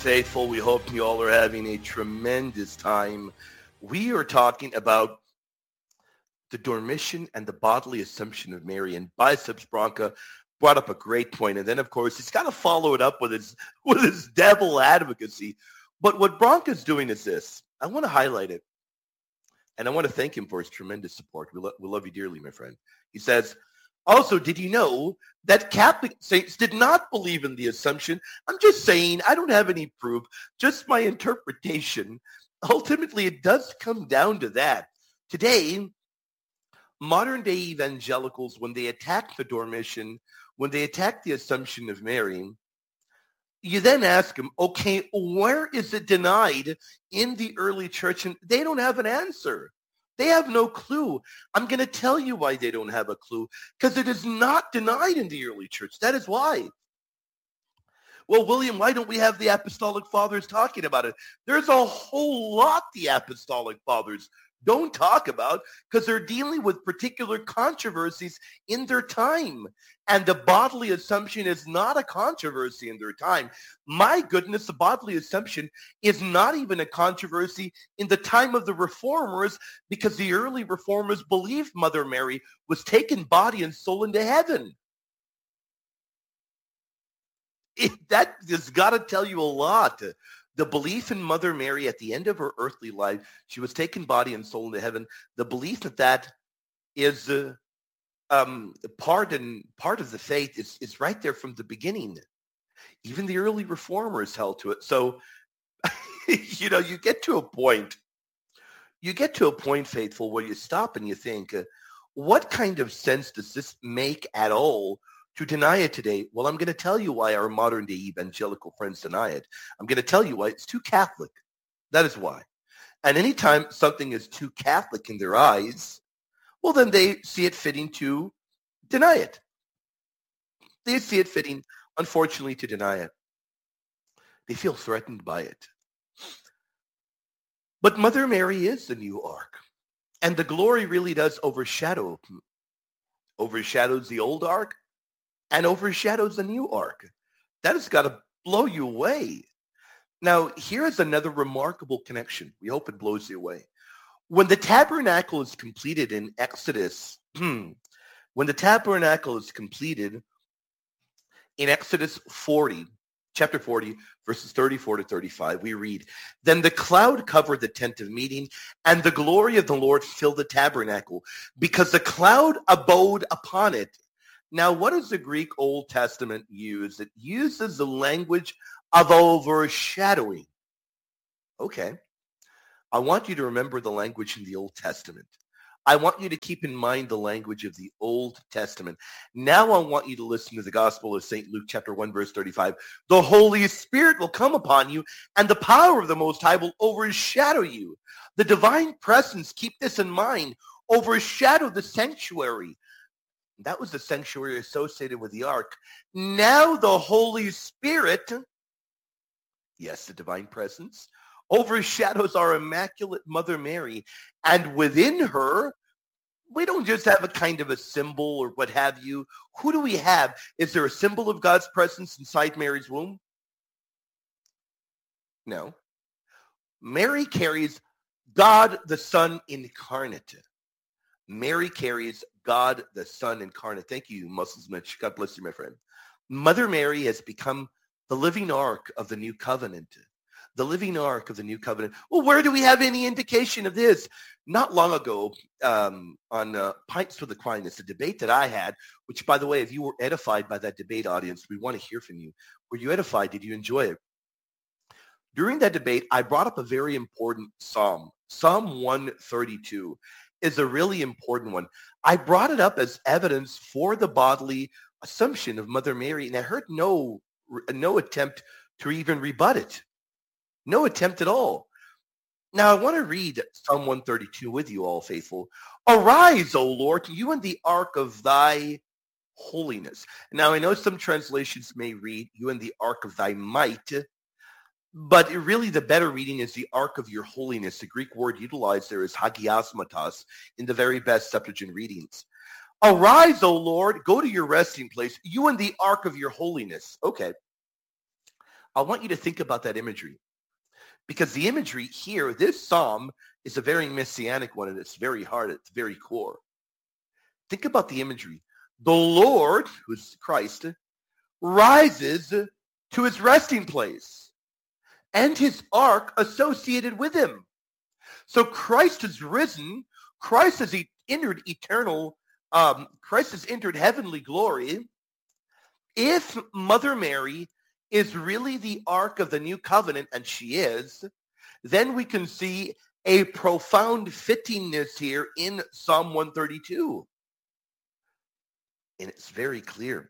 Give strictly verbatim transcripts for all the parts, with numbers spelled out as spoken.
faithful. We hope you all are having a tremendous time. We are talking about the Dormition and the bodily assumption of Mary. And Biceps Bronca brought up a great point. And then, of course, he's got to follow it up with his, with his devil advocacy. But what Bronca's doing is this. I want to highlight it. And I want to thank him for his tremendous support. We, lo- we love you dearly, my friend. He says, also, did you know that Catholic saints did not believe in the Assumption? I'm just saying, I don't have any proof, just my interpretation. Ultimately, it does come down to that. Today, modern-day evangelicals, when they attack the Dormition, when they attack the Assumption of Mary, you then ask them, okay, where is it denied in the early church? And they don't have an answer. They have no clue. I'm going to tell you why they don't have a clue, because it is not denied in the early church. That is why. Well, William, why don't we have the Apostolic Fathers talking about it? There's a whole lot the Apostolic Fathers don't talk about because they're dealing with particular controversies in their time. And the bodily assumption is not a controversy in their time. My goodness, the bodily assumption is not even a controversy in the time of the Reformers, because the early Reformers believed Mother Mary was taken body and soul into heaven. It, that has got to tell you a lot. The belief in Mother Mary at the end of her earthly life, she was taken body and soul into heaven. The belief that that is uh, um, part and part of the faith is, is right there from the beginning. Even the early Reformers held to it. So, you know, you get to a point, you get to a point, faithful, where you stop and you think, uh, what kind of sense does this make at all to deny it today? Well, I'm going to tell you why our modern-day evangelical friends deny it. I'm going to tell you why it's too Catholic. That is why. And anytime something is too Catholic in their eyes, well, then they see it fitting to deny it. They see it fitting, unfortunately, to deny it. They feel threatened by it. But Mother Mary is the new ark. And the glory really does overshadow, overshadows the old ark, and overshadows the new ark. That has got to blow you away. Now, here is another remarkable connection. We hope it blows you away. When the tabernacle is completed in Exodus, when the tabernacle is completed in Exodus forty, chapter forty, verses thirty-four to thirty-five, we read, then the cloud covered the tent of meeting, and the glory of the Lord filled the tabernacle, because the cloud abode upon it. Now, what does the Greek Old Testament use? It uses the language of overshadowing. Okay. I want you to remember the language in the Old Testament. I want you to keep in mind the language of the Old Testament. Now I want you to listen to the Gospel of Saint Luke, chapter one, verse thirty-five. The Holy Spirit will come upon you, and the power of the Most High will overshadow you. The divine presence, keep this in mind, overshadowed the sanctuary. That was the sanctuary associated with the ark. Now the Holy Spirit, yes, the divine presence, overshadows our Immaculate Mother Mary. And within her, we don't just have a kind of a symbol or what have you. Who do we have? Is there a symbol of God's presence inside Mary's womb? No. Mary carries God the Son incarnate. Mary carries God the Son incarnate. Thank you, Muslims Mitch. God bless you, my friend. Mother Mary has become the living ark of the new covenant. The living ark of the new covenant. Well, where do we have any indication of this? Not long ago, um, on uh, Pints with Aquinas, a debate that I had, which, by the way, if you were edified by that debate, audience, we want to hear from you. Were you edified? Did you enjoy it? During that debate, I brought up a very important psalm. Psalm one thirty-two is a really important one. I brought it up as evidence for the bodily assumption of Mother Mary, and I heard no, no attempt to even rebut it. No attempt at all. Now, I want to read Psalm one thirty-two with you, all faithful. Arise, O Lord, you in the ark of thy holiness. Now, I know some translations may read, you in the ark of thy might, but really the better reading is the ark of your holiness. The Greek word utilized there is hagiasmatos in the very best Septuagint readings. Arise, O Lord, go to your resting place, you in the ark of your holiness. Okay. I want you to think about that imagery. Because the imagery here, this psalm is a very messianic one, and it's very hard at the very core. Think about the imagery. The Lord, who's Christ, rises to his resting place, and his ark associated with him. So Christ has risen. Christ has e- entered eternal, um, Christ has entered heavenly glory. If Mother Mary is really the ark of the new covenant, and she is, then we can see a profound fittingness here in Psalm one thirty-two. And it's very clear.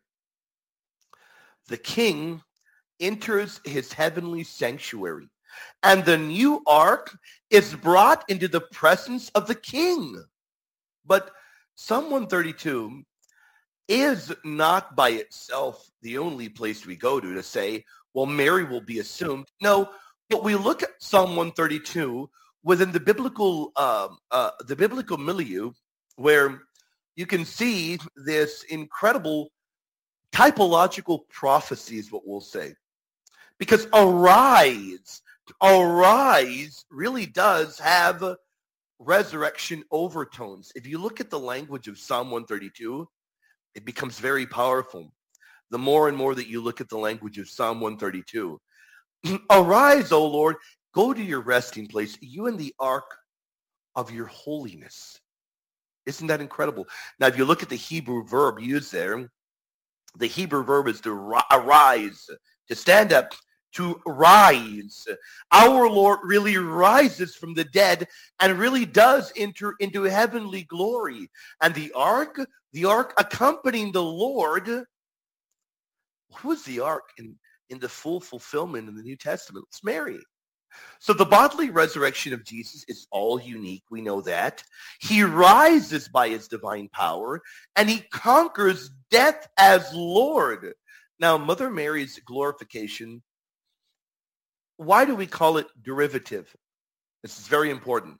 The king enters his heavenly sanctuary, and the new ark is brought into the presence of the king. But Psalm one thirty-two is not by itself the only place we go to to say, well, Mary will be assumed. No, but we look at Psalm one thirty-two within the biblical uh, uh, the biblical milieu, where you can see this incredible typological prophecy is what we'll say. Because arise, arise really does have resurrection overtones. If you look at the language of Psalm one thirty-two, it becomes very powerful. The more and more that you look at the language of Psalm one thirty-two. Arise, O Lord, go to your resting place, you and the ark of your holiness. Isn't that incredible? Now, if you look at the Hebrew verb used there, the Hebrew verb is to arise, to stand up, to rise. Our Lord really rises from the dead and really does enter into heavenly glory. And the ark, the ark accompanying the Lord, who is the ark in, in the full fulfillment in the New Testament? It's Mary. So the bodily resurrection of Jesus is all unique. We know that. He rises by his divine power, and he conquers death as Lord. Now, Mother Mary's glorification, why do we call it derivative? This is very important.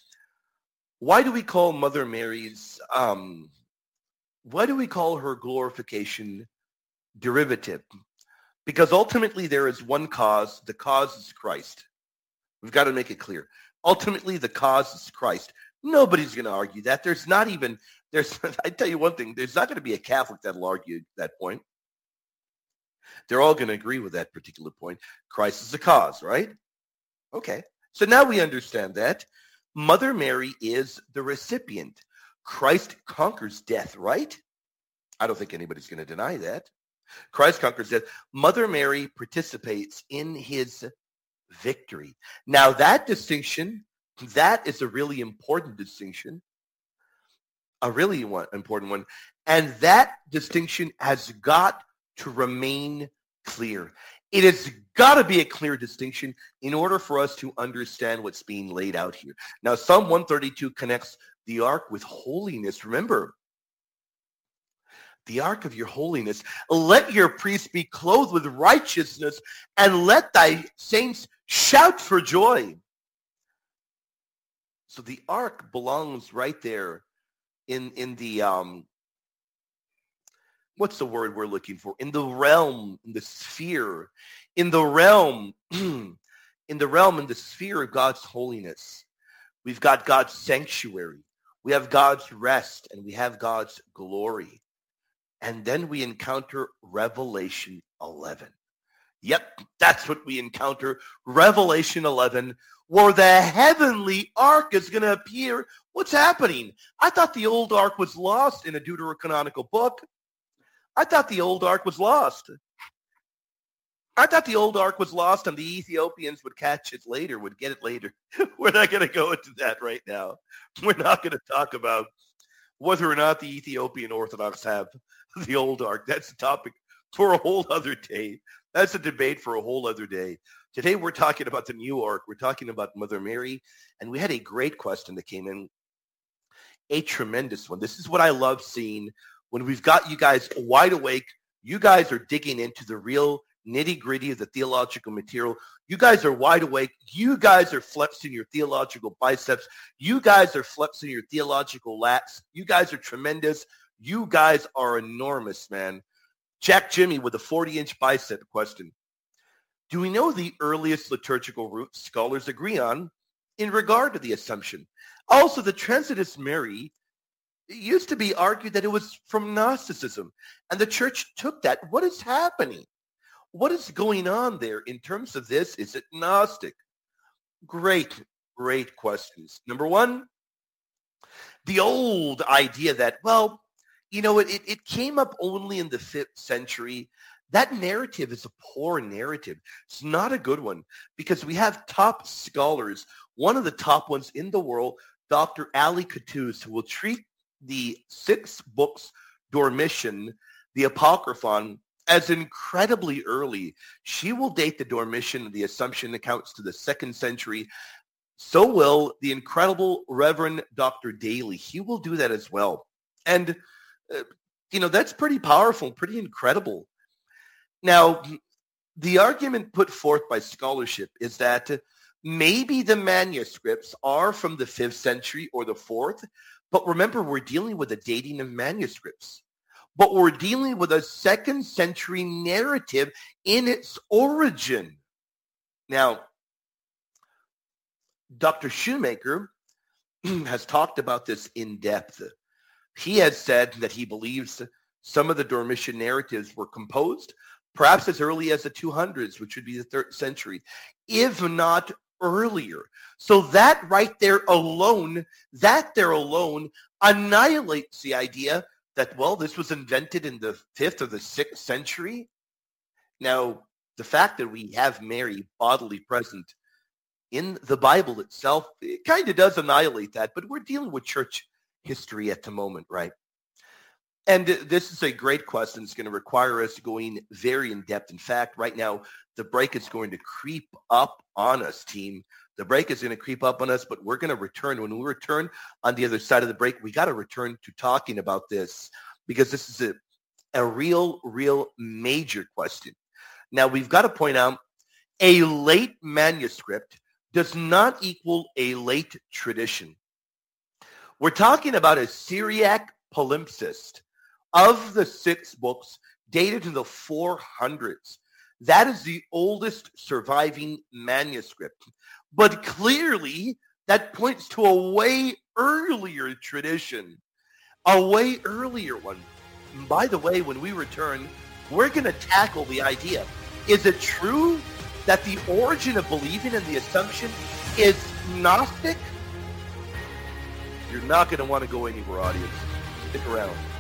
Why do we call Mother Mary's, um, why do we call her glorification derivative? Because ultimately there is one cause. The cause is Christ. We've got to make it clear. Ultimately, the cause is Christ. Nobody's going to argue that. There's not even, there's, I tell you one thing, there's not going to be a Catholic that'll argue that point. They're all going to agree with that particular point. Christ is the cause, right? Okay. So now we understand that. Mother Mary is the recipient. Christ conquers death, right? I don't think anybody's going to deny that. Christ conquers death. Mother Mary participates in his victory. Now that distinction, that is a really important distinction, a really one, important one. And that distinction has got to remain clear. It has got to be a clear distinction in order for us to understand what's being laid out here. Now, Psalm one thirty-two connects the ark with holiness. Remember, the ark of your holiness. Let your priests be clothed with righteousness, and let thy saints shout for joy. So the ark belongs right there in, in the, um, what's the word we're looking for? In the realm, in the sphere, in the realm, in the realm, in the sphere of God's holiness. We've got God's sanctuary. We have God's rest, and we have God's glory. And then we encounter Revelation eleven. Yep, that's what we encounter. Revelation eleven, where the heavenly ark is going to appear. What's happening? I thought the old ark was lost in a deuterocanonical book. I thought the old ark was lost. I thought the old ark was lost and the Ethiopians would catch it later, would get it later. We're not going to go into that right now. We're not going to talk about whether or not the Ethiopian Orthodox have the old ark. That's a topic for a whole other day. That's a debate for a whole other day. Today we're talking about the new ark. We're talking about Mother Mary. And we had a great question that came in, a tremendous one. This is what I love seeing when we've got you guys wide awake. You guys are digging into the real nitty-gritty of the theological material. You guys are wide awake. You guys are flexing your theological biceps. You guys are flexing your theological lats. You guys are tremendous. You guys are enormous, man. Jack Jimmy with a forty-inch bicep question. Do we know the earliest liturgical route scholars agree on in regard to the Assumption? Also, the Transitus Mary used to be argued that it was from Gnosticism, and the church took that. What is happening? What is going on there in terms of this? Is it Gnostic? Great, great questions. Number one, the old idea that, well, you know, it, it came up only in the fifth century. That narrative is a poor narrative. It's not a good one because we have top scholars, one of the top ones in the world, Doctor Ali Qattuz, who will treat the six books Dormition, the Apocryphon, as incredibly early. She will date the Dormition, the Assumption accounts to the second century. So will the incredible Reverend Doctor Daly. He will do that as well. And, uh, you know, that's pretty powerful, pretty incredible. Now, the argument put forth by scholarship is that maybe the manuscripts are from the fifth century or the fourth, but remember, we're dealing with a dating of manuscripts. But we're dealing with a second century narrative in its origin. Now, Doctor Shoemaker has talked about this in depth. He has said that he believes some of the Dormition narratives were composed perhaps as early as the two hundreds, which would be the third century, if not earlier. So that right there alone, that there alone annihilates the idea that, well, this was invented in the fifth or the sixth century. Now, the fact that we have Mary bodily present in the Bible itself, it kind of does annihilate that, but we're dealing with church history at the moment, right? And this is a great question. It's going to require us going very in-depth. In fact, right now, the break is going to creep up on us, team. The break is going to creep up on us, but we're going to return. When we return on the other side of the break, we got to return to talking about this because this is a, a real, real major question. Now, we've got to point out a late manuscript does not equal a late tradition. We're talking about a Syriac palimpsest of the six books dated to the four hundreds. That is the oldest surviving manuscript. But clearly, that points to a way earlier tradition, a way earlier one. And by the way, when we return, we're going to tackle the idea. Is it true that the origin of believing in the Assumption is Gnostic? You're not going to want to go anywhere, audience. Stick around.